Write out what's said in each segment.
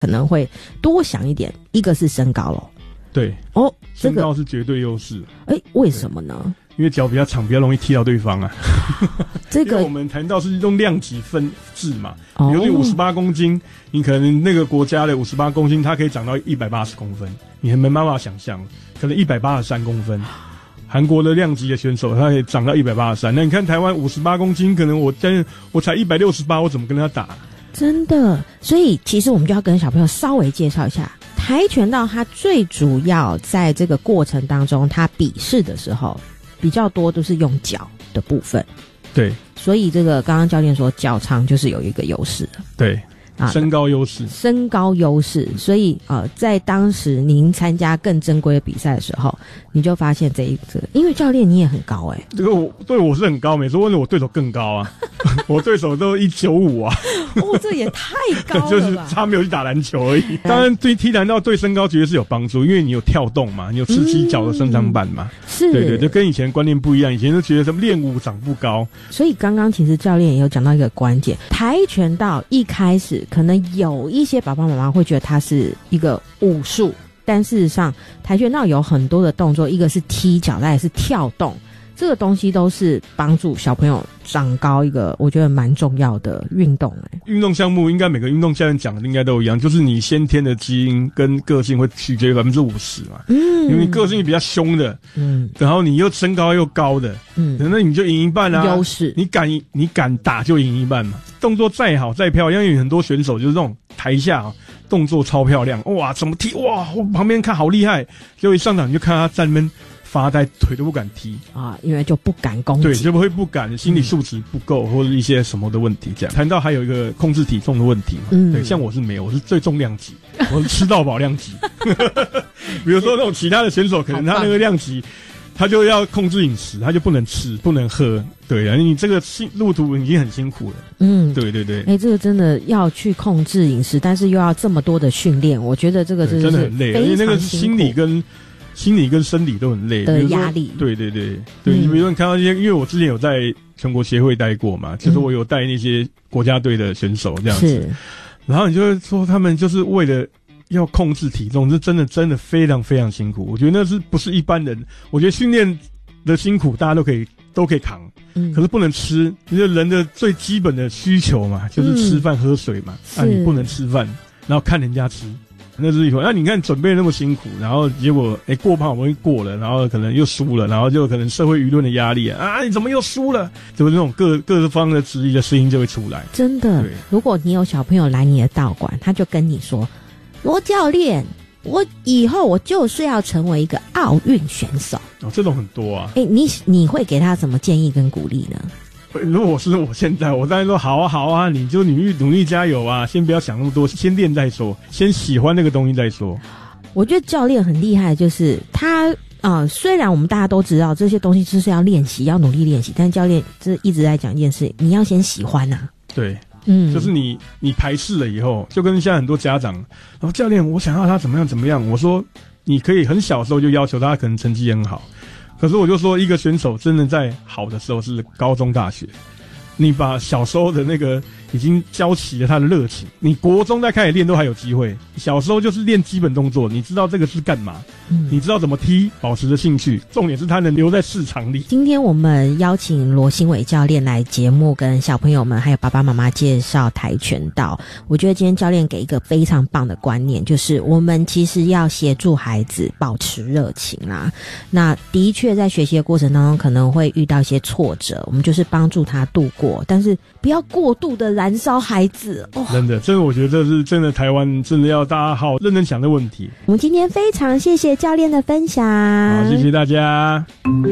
可能会多想一点，一个是身高咯。 对哦，身高是绝对优势。 为什么呢？ 因为脚比较长，比较容易踢到对方啊。 这个因为我们谈到是用量级分制嘛，比如你58公斤，你可能那个国家的58公斤，它可以长到180公分，你很没办法想象，可能183公分。韩国的量级的选手，他可以长到183，那你看台湾58公斤，可能我才168，我怎么跟他打？ 真的，所以其实我们就要跟小朋友稍微介绍一下。跆拳道它最主要在这个过程当中，它比试的时候比较多都是用脚的部分。 对， 所以这个刚刚教练说脚长就是有一个优势。 对，身高优势，身高优势。所以在当时您参加更正规的比赛的时候，你就发现这个，因为教练你也很高这个我是很高，每次问我对手更高啊，我对手都195啊。 这也太高了吧。 就是他没有去打篮球而已。当然对踢篮道对身高绝对是有帮助，因为你有跳动嘛，你有刺激脚的生长板嘛。 是， 对，就跟以前观念不一样，以前就觉得什么练武长不高。 所以刚刚其实教练也有讲到一个关键，跆拳道一开始可能有一些爸爸妈妈会觉得它是一个武术，但事实上跆拳道有很多的动作，一个是踢脚，再来是跳动，这个东西都是帮助小朋友长高一个我觉得蛮重要的运动。 运动项目应该每个运动教练讲的应该都一样，就是你先天的基因跟个性会取决于50%嘛。因为你个性比较凶的，然后你又身高又高的，那你就赢一半啊。 优势， 你敢打就赢一半嘛。动作再好再漂亮，因为很多选手就是这种台下动作超漂亮，哇，怎么踢哇，我旁边看好厉害，结果一上场你就看他在那边发呆，腿都不敢踢因为就不敢攻击， 对，就会不敢，心理素质不够，或者一些什么的问题。这样谈到还有一个控制体重的问题嘛，对，像我是没有，我是最重量级，我是吃到饱量级。比如说那种其他的选手，可能他那个量级，他就要控制饮食，他就不能吃，不能喝，对啊，你这个路途已经很辛苦了。对， 这个真的要去控制饮食，但是又要这么多的训练，我觉得这个真的很累，因为那个心理跟生理都很累的压力。 对，你比如说你看到一些，因为我之前有在全国协会待过嘛，就是我有带那些国家队的选手这样子，然后你就会说他们就是为了要控制体重，是真的非常非常辛苦。我觉得那是不是一般人？我觉得训练的辛苦大家都可以扛，可是不能吃，就是人的最基本的需求嘛，就是吃饭喝水嘛，你不能吃饭，然后看人家吃。那是一回，那你看准备那么辛苦，然后结果过磅好不容易过了，然后可能又输了，然后就可能社会舆论的压力你怎么又输了？就是那种各方的质疑的声音就会出来。 真的，如果你有小朋友来你的道馆，他就跟你说：“罗教练，我以后我就是要成为一个奥运选手。” 这种很多啊。 你会给他什么建议跟鼓励呢？ 如果是我现在，我当然说好啊，你就努力加油啊，先不要想那么多，先练再说，先喜欢那个东西再说。 我觉得教练很厉害，就是他虽然我们大家都知道这些东西就是要练习，要努力练习，但教练这一直在讲一件事，你要先喜欢啊。 对，就是你排斥了以后，就跟现在很多家长，然后教练我想要他怎么样，我说你可以很小的时候就要求他，可能成绩很好。可是我就说，一个选手真的在好的时候是高中、大学，你把小时候的那个已经浇起了他的热情，你国中再开始练都还有机会。小时候就是练基本动作，你知道这个是干嘛，你知道怎么踢，保持着兴趣，重点是他能留在市场里。 今天我们邀请罗新伟教练来节目，跟小朋友们还有爸爸妈妈介绍跆拳道。我觉得今天教练给一个非常棒的观念，就是我们其实要协助孩子保持热情啦。那的确在学习的过程当中可能会遇到一些挫折，我们就是帮助他度过，但是不要过度的燃烧孩子。 真的，这个我觉得这是真的，台湾真的要大家好认真想的问题。 我们今天非常谢谢教练的分享， 好，谢谢大家。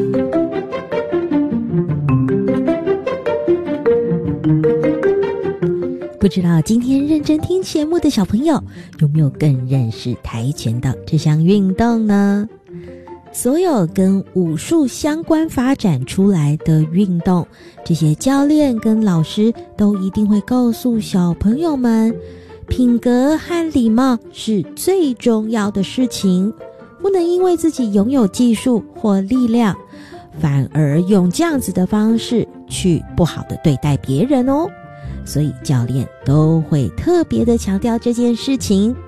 不知道今天认真听节目的小朋友有没有更认识跆拳道这项运动呢？所有跟武术相关发展出来的运动，这些教练跟老师都一定会告诉小朋友们，品格和礼貌是最重要的事情，不能因为自己拥有技术或力量，反而用这样子的方式去不好的对待别人哦。 所以教练都会特别的强调这件事情。